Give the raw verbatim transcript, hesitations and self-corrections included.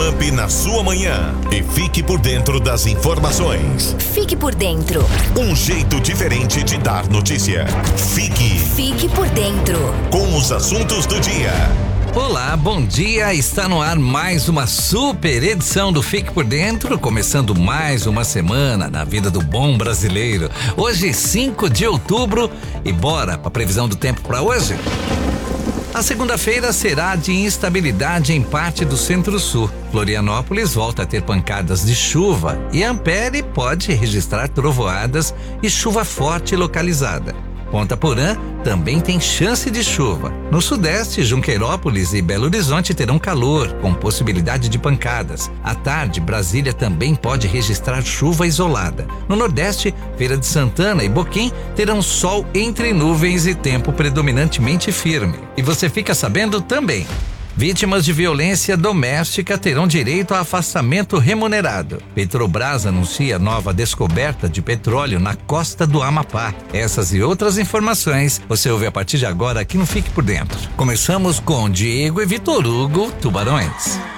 up na sua manhã e fique por dentro das informações. Fique por dentro. Um jeito diferente de dar notícia. Fique. Fique por dentro. Com os assuntos do dia. Olá, bom dia. Está no ar mais uma super edição do Fique por Dentro, começando mais uma semana na vida do bom brasileiro. Hoje, cinco de outubro, e bora para a previsão do tempo para hoje? A segunda-feira será de instabilidade em parte do centro-sul. Florianópolis volta a ter pancadas de chuva e Ampere pode registrar trovoadas e chuva forte localizada. Ponta Porã também tem chance de chuva. No sudeste, Junqueirópolis e Belo Horizonte terão calor, com possibilidade de pancadas. À tarde, Brasília também pode registrar chuva isolada. No nordeste, Feira de Santana e Boquim terão sol entre nuvens e tempo predominantemente firme. E você fica sabendo também: vítimas de violência doméstica terão direito a afastamento remunerado. Petrobras anuncia nova descoberta de petróleo na costa do Amapá. Essas e outras informações você ouve a partir de agora aqui no Fique por Dentro. Começamos com Diego e Vitor Hugo, Tubarões.